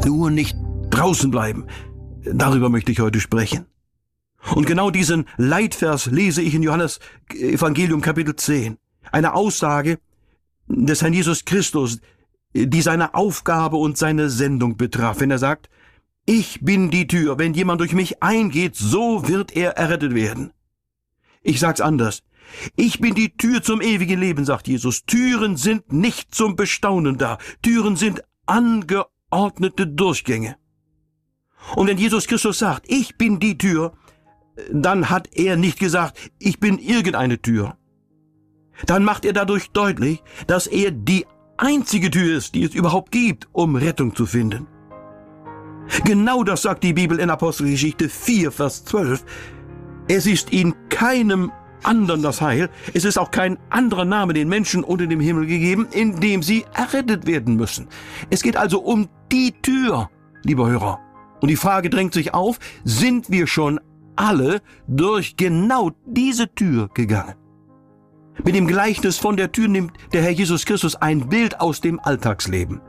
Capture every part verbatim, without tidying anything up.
Nur nicht draußen bleiben. Darüber möchte ich heute sprechen. Und genau diesen Leitvers lese ich in Johannes Evangelium Kapitel zehn. Eine Aussage des Herrn Jesus Christus, die seine Aufgabe und seine Sendung betraf, wenn er sagt, ich bin die Tür, wenn jemand durch mich eingeht, so wird er errettet werden. Ich sag's anders. Ich bin die Tür zum ewigen Leben, sagt Jesus. Türen sind nicht zum Bestaunen da. Türen sind angeordnete Durchgänge. Und wenn Jesus Christus sagt, ich bin die Tür, dann hat er nicht gesagt, ich bin irgendeine Tür. Dann macht er dadurch deutlich, dass er die einzige Tür ist, die es überhaupt gibt, um Rettung zu finden. Genau das sagt die Bibel in Apostelgeschichte vier, Vers zwölf. Es ist in keinem anderen das Heil, es ist auch kein anderer Name den Menschen unter dem Himmel gegeben, in dem sie errettet werden müssen. Es geht also um die Tür, lieber Hörer. Und die Frage drängt sich auf, sind wir schon alle durch genau diese Tür gegangen? Mit dem Gleichnis von der Tür nimmt der Herr Jesus Christus ein Bild aus dem Alltagsleben.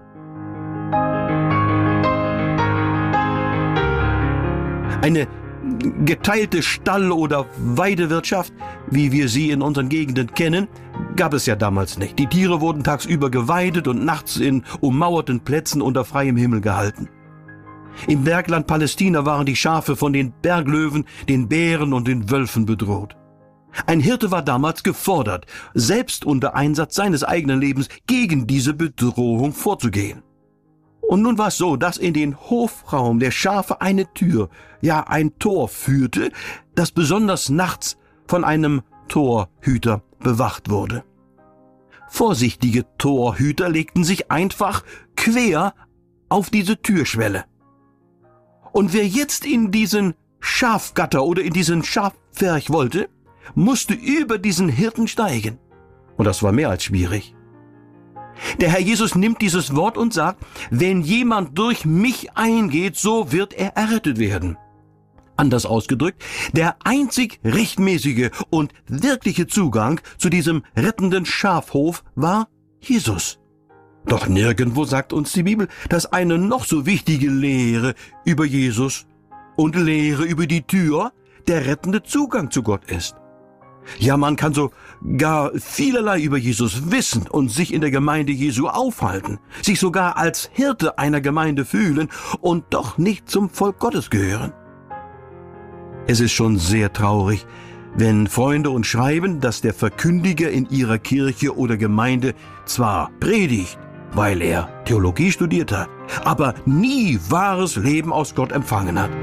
Eine geteilte Stall- oder Weidewirtschaft, wie wir sie in unseren Gegenden kennen, gab es ja damals nicht. Die Tiere wurden tagsüber geweidet und nachts in ummauerten Plätzen unter freiem Himmel gehalten. Im Bergland Palästina waren die Schafe von den Berglöwen, den Bären und den Wölfen bedroht. Ein Hirte war damals gefordert, selbst unter Einsatz seines eigenen Lebens gegen diese Bedrohung vorzugehen. Und nun war es so, dass in den Hofraum der Schafe eine Tür, ja ein Tor führte, das besonders nachts von einem Torhüter bewacht wurde. Vorsichtige Torhüter legten sich einfach quer auf diese Türschwelle. Und wer jetzt in diesen Schafgatter oder in diesen Schafpferch wollte, musste über diesen Hirten steigen. Und das war mehr als schwierig. Der Herr Jesus nimmt dieses Wort und sagt, wenn jemand durch mich eingeht, so wird er errettet werden. Anders ausgedrückt, der einzig rechtmäßige und wirkliche Zugang zu diesem rettenden Schafhof war Jesus. Doch nirgendwo sagt uns die Bibel, dass eine noch so wichtige Lehre über Jesus und Lehre über die Tür der rettende Zugang zu Gott ist. Ja, man kann sogar vielerlei über Jesus wissen und sich in der Gemeinde Jesu aufhalten, sich sogar als Hirte einer Gemeinde fühlen und doch nicht zum Volk Gottes gehören. Es ist schon sehr traurig, wenn Freunde uns schreiben, dass der Verkündiger in ihrer Kirche oder Gemeinde zwar predigt, weil er Theologie studiert hat, aber nie wahres Leben aus Gott empfangen hat.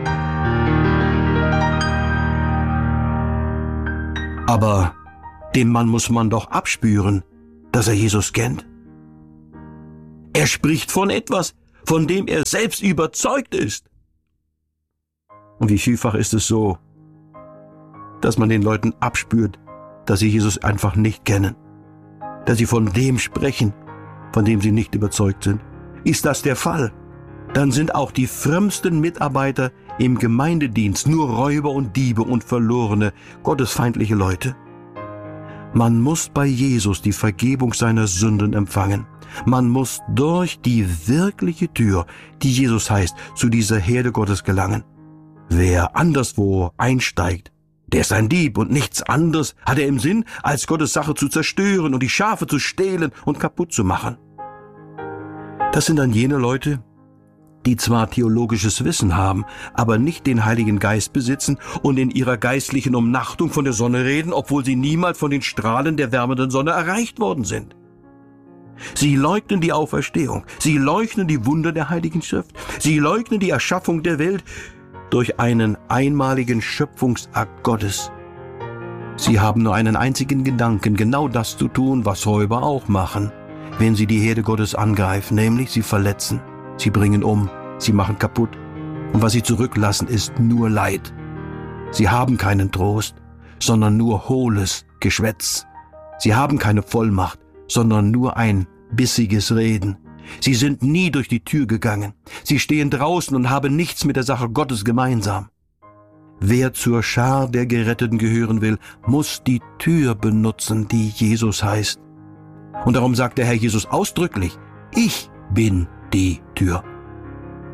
Aber dem Mann muss man doch abspüren, dass er Jesus kennt. Er spricht von etwas, von dem er selbst überzeugt ist. Und wie vielfach ist es so, dass man den Leuten abspürt, dass sie Jesus einfach nicht kennen, dass sie von dem sprechen, von dem sie nicht überzeugt sind. Ist das der Fall, dann sind auch die frömmsten Mitarbeiter im Gemeindedienst nur Räuber und Diebe und verlorene, gottesfeindliche Leute. Man muss bei Jesus die Vergebung seiner Sünden empfangen. Man muss durch die wirkliche Tür, die Jesus heißt, zu dieser Herde Gottes gelangen. Wer anderswo einsteigt, der ist ein Dieb und nichts anderes hat er im Sinn, als Gottes Sache zu zerstören und die Schafe zu stehlen und kaputt zu machen. Das sind dann jene Leute, die zwar theologisches Wissen haben, aber nicht den Heiligen Geist besitzen und in ihrer geistlichen Umnachtung von der Sonne reden, obwohl sie niemals von den Strahlen der wärmenden Sonne erreicht worden sind. Sie leugnen die Auferstehung, sie leugnen die Wunder der Heiligen Schrift, sie leugnen die Erschaffung der Welt durch einen einmaligen Schöpfungsakt Gottes. Sie haben nur einen einzigen Gedanken, genau das zu tun, was Räuber auch machen, wenn sie die Herde Gottes angreifen, nämlich sie verletzen. Sie bringen um, sie machen kaputt. Und was sie zurücklassen, ist nur Leid. Sie haben keinen Trost, sondern nur hohles Geschwätz. Sie haben keine Vollmacht, sondern nur ein bissiges Reden. Sie sind nie durch die Tür gegangen. Sie stehen draußen und haben nichts mit der Sache Gottes gemeinsam. Wer zur Schar der Geretteten gehören will, muss die Tür benutzen, die Jesus heißt. Und darum sagt der Herr Jesus ausdrücklich, ich bin die Tür.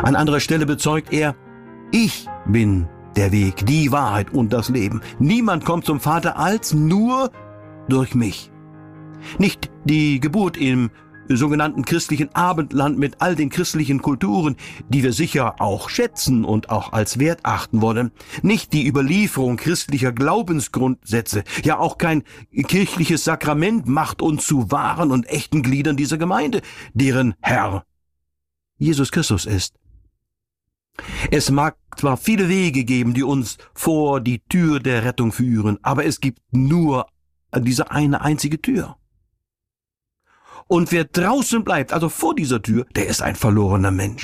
An anderer Stelle bezeugt er, ich bin der Weg, die Wahrheit und das Leben. Niemand kommt zum Vater als nur durch mich. Nicht die Geburt im sogenannten christlichen Abendland mit all den christlichen Kulturen, die wir sicher auch schätzen und auch als wert achten wollen. Nicht die Überlieferung christlicher Glaubensgrundsätze, ja auch kein kirchliches Sakrament macht uns zu wahren und echten Gliedern dieser Gemeinde, deren Herr Jesus Christus ist. Es mag zwar viele Wege geben, die uns vor die Tür der Rettung führen, aber es gibt nur diese eine einzige Tür. Und wer draußen bleibt, also vor dieser Tür, der ist ein verlorener Mensch.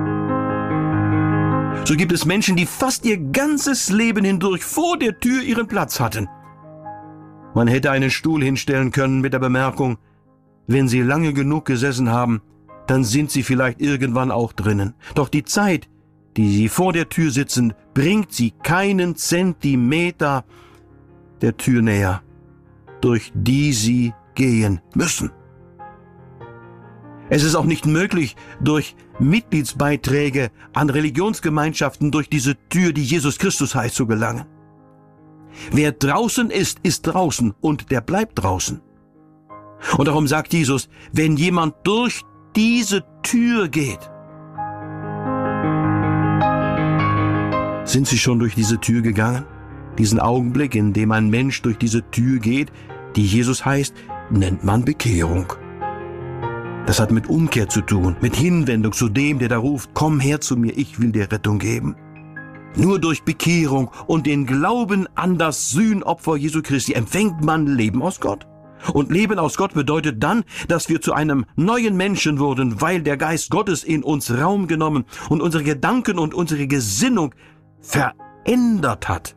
So gibt es Menschen, die fast ihr ganzes Leben hindurch vor der Tür ihren Platz hatten. Man hätte einen Stuhl hinstellen können mit der Bemerkung, wenn Sie lange genug gesessen haben, dann sind Sie vielleicht irgendwann auch drinnen. Doch die Zeit, die Sie vor der Tür sitzen, bringt Sie keinen Zentimeter der Tür näher, durch die Sie gehen müssen. Es ist auch nicht möglich, durch Mitgliedsbeiträge an Religionsgemeinschaften durch diese Tür, die Jesus Christus heißt, zu gelangen. Wer draußen ist, ist draußen und der bleibt draußen. Und darum sagt Jesus, wenn jemand durch diese Tür geht, sind Sie schon durch diese Tür gegangen? Diesen Augenblick, in dem ein Mensch durch diese Tür geht, die Jesus heißt, nennt man Bekehrung. Das hat mit Umkehr zu tun, mit Hinwendung zu dem, der da ruft, komm her zu mir, ich will dir Rettung geben. Nur durch Bekehrung und den Glauben an das Sühnopfer Jesu Christi empfängt man Leben aus Gott. Und Leben aus Gott bedeutet dann, dass wir zu einem neuen Menschen wurden, weil der Geist Gottes in uns Raum genommen und unsere Gedanken und unsere Gesinnung verändert hat.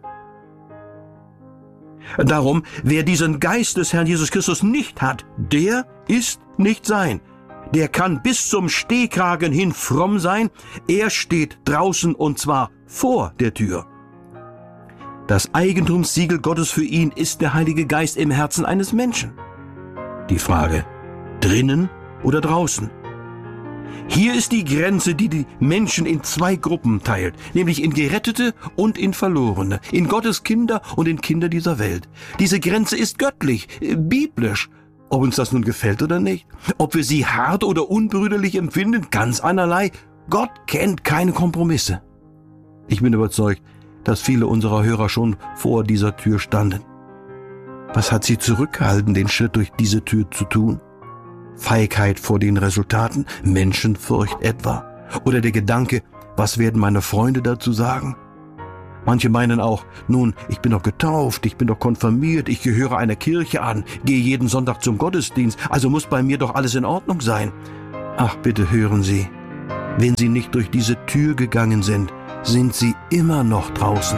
Darum, wer diesen Geist des Herrn Jesus Christus nicht hat, der ist nicht sein. Der kann bis zum Stehkragen hin fromm sein, er steht draußen und zwar vor der Tür. Das Eigentumssiegel Gottes für ihn ist der Heilige Geist im Herzen eines Menschen. Die Frage, drinnen oder draußen? Hier ist die Grenze, die die Menschen in zwei Gruppen teilt, nämlich in Gerettete und in Verlorene, in Gottes Kinder und in Kinder dieser Welt. Diese Grenze ist göttlich, biblisch. Ob uns das nun gefällt oder nicht, ob wir sie hart oder unbrüderlich empfinden, ganz einerlei. Gott kennt keine Kompromisse. Ich bin überzeugt, dass viele unserer Hörer schon vor dieser Tür standen. Was hat sie zurückgehalten, den Schritt durch diese Tür zu tun? Feigheit vor den Resultaten, Menschenfurcht etwa? Oder der Gedanke, was werden meine Freunde dazu sagen? Manche meinen auch, nun, ich bin doch getauft, ich bin doch konfirmiert, ich gehöre einer Kirche an, gehe jeden Sonntag zum Gottesdienst, also muss bei mir doch alles in Ordnung sein. Ach, bitte hören Sie, wenn Sie nicht durch diese Tür gegangen sind, sind Sie immer noch draußen.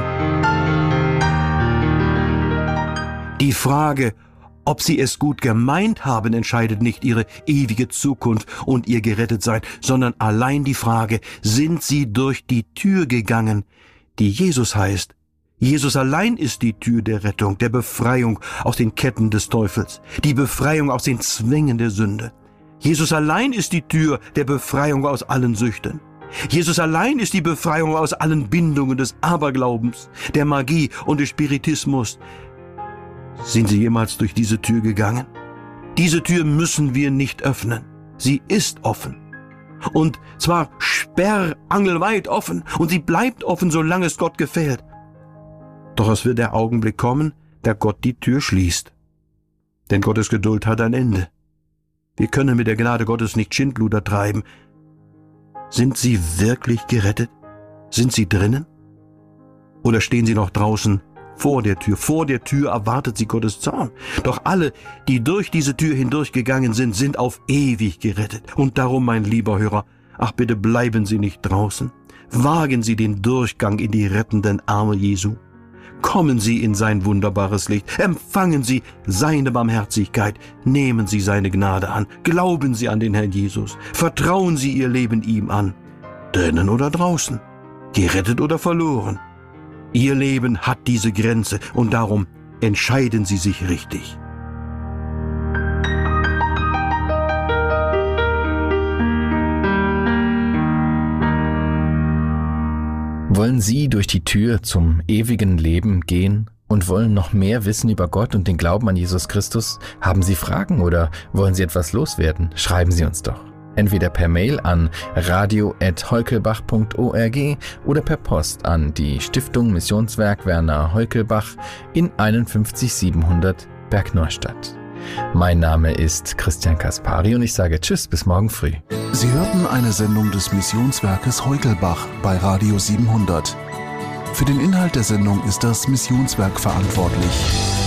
Die Frage, ob Sie es gut gemeint haben, entscheidet nicht Ihre ewige Zukunft und Ihr Gerettetsein, sondern allein die Frage, sind Sie durch die Tür gegangen, die Jesus heißt. Jesus allein ist die Tür der Rettung, der Befreiung aus den Ketten des Teufels, die Befreiung aus den Zwängen der Sünde. Jesus allein ist die Tür der Befreiung aus allen Süchten. Jesus allein ist die Befreiung aus allen Bindungen des Aberglaubens, der Magie und des Spiritismus. Sind Sie jemals durch diese Tür gegangen? Diese Tür müssen wir nicht öffnen. Sie ist offen. Und zwar sperrangelweit offen, und sie bleibt offen, solange es Gott gefällt. Doch es wird der Augenblick kommen, da Gott die Tür schließt. Denn Gottes Geduld hat ein Ende. Wir können mit der Gnade Gottes nicht Schindluder treiben. Sind Sie wirklich gerettet? Sind Sie drinnen? Oder stehen Sie noch draußen vor der Tür? Vor der Tür erwartet Sie Gottes Zorn. Doch alle, die durch diese Tür hindurchgegangen sind, sind auf ewig gerettet. Und darum, mein lieber Hörer, ach bitte bleiben Sie nicht draußen. Wagen Sie den Durchgang in die rettenden Arme Jesu. Kommen Sie in sein wunderbares Licht. Empfangen Sie seine Barmherzigkeit. Nehmen Sie seine Gnade an. Glauben Sie an den Herrn Jesus. Vertrauen Sie Ihr Leben ihm an. Drinnen oder draußen. Gerettet oder verloren. Ihr Leben hat diese Grenze und darum entscheiden Sie sich richtig. Wollen Sie durch die Tür zum ewigen Leben gehen und wollen noch mehr wissen über Gott und den Glauben an Jesus Christus? Haben Sie Fragen oder wollen Sie etwas loswerden? Schreiben Sie uns doch. Entweder per Mail an radio at heukelbach punkt org oder per Post an die Stiftung Missionswerk Werner Heukelbach in einundfünfzig siebenhundert Bergneustadt. Mein Name ist Christian Kaspari und ich sage Tschüss, bis morgen früh. Sie hörten eine Sendung des Missionswerkes Heukelbach bei Radio siebenhundert. Für den Inhalt der Sendung ist das Missionswerk verantwortlich.